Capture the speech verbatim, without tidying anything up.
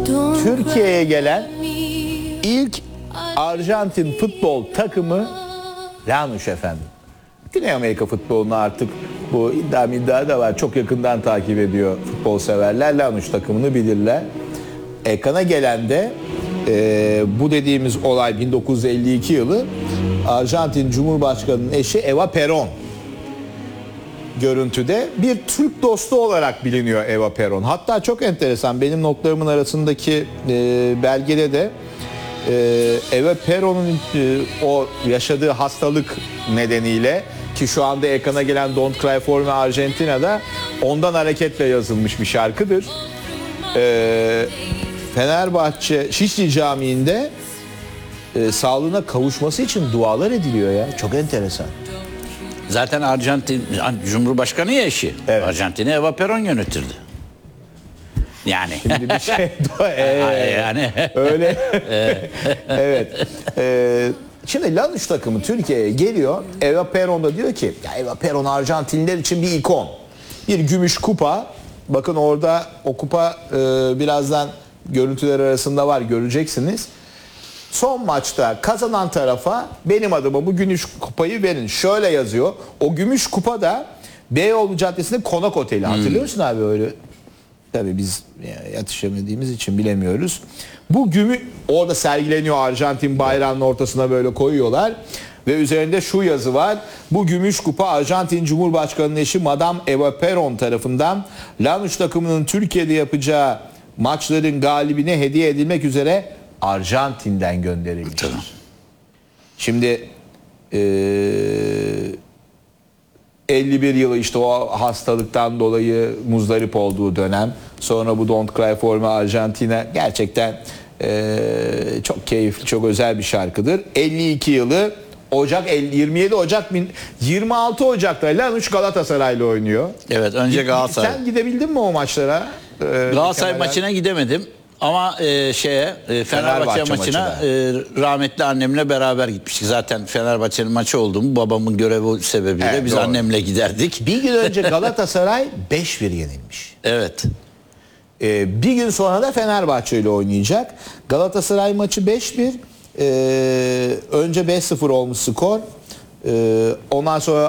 Türkiye'ye gelen ilk Arjantin futbol takımı Lanús efendim. Güney Amerika futbolunu artık bu iddia iddia da var. Çok yakından takip ediyor futbol severler. Lanús takımını bilirler. Ekrana gelen de e, bu dediğimiz olay bin dokuz yüz elli iki yılı Arjantin Cumhurbaşkanı'nın eşi Eva Perón. Görüntüde bir Türk dostu olarak biliniyor Eva Perón. Hatta çok enteresan, benim notlarımın arasındaki e, belgede de e, Eva Perón'un e, o yaşadığı hastalık nedeniyle, ki şu anda ekrana gelen Don't Cry For Me Argentina'da ondan hareketle yazılmış bir şarkıdır. E, Fenerbahçe Şişli Camii'nde e, sağlığına kavuşması için dualar ediliyor ya. Çok enteresan. Zaten Arjantin Cumhurbaşkanı ya eşi. Evet. Arjantin'i Eva Perón yönetirdi. Yani. Şimdi bir şey ee, yani. öyle. Evet. Ee, şimdi Lanús takımı Türkiye'ye geliyor. Eva Perón da diyor ki, ya Eva Perón Arjantinliler için bir ikon. Bir gümüş kupa. Bakın orada o kupa e, birazdan görüntüler arasında var, göreceksiniz. Son maçta kazanan tarafa benim adıma bu gümüş kupayı verin. Şöyle yazıyor. O gümüş kupa da Beyoğlu Caddesi'nde Konak Oteli. Hatırlıyor musun abi öyle? Tabii biz yetişemediğimiz için bilemiyoruz. Bu gümüş orada sergileniyor, Arjantin bayrağının ortasına böyle koyuyorlar. Ve üzerinde şu yazı var. Bu gümüş kupa Arjantin Cumhurbaşkanı'nın eşi Madame Eva Perón tarafından Lanús takımının Türkiye'de yapacağı maçların galibine hediye edilmek üzere Arjantin'den gönderilmiş. Tamam. Şimdi e, elli bir yılı işte o hastalıktan dolayı muzdarip olduğu dönem. Sonra bu Don't Cry For Me Argentina gerçekten e, çok keyifli, çok özel bir şarkıdır. elli iki yılı Ocak yirmi yedi Ocak yirmi altı Ocak'ta Lanús Galatasaray'la oynuyor. Evet, önce Galatasaray. Sen gidebildin mi o maçlara? Ee, Galatasaray Kemal maçına gidemedim. Ama e, şeye e, Fenerbahçe, Fenerbahçe maçına e, rahmetli annemle beraber gitmiştik. Zaten Fenerbahçe'nin maçı oldu mu babamın görevi sebebiyle Evet, biz doğru. annemle giderdik. Bir gün önce Galatasaray beş bir yenilmiş. Evet. Ee, bir gün sonra da Fenerbahçe ile oynayacak. Galatasaray maçı beş bir. Ee, önce beş sıfır olmuş skor. Ee, ondan sonra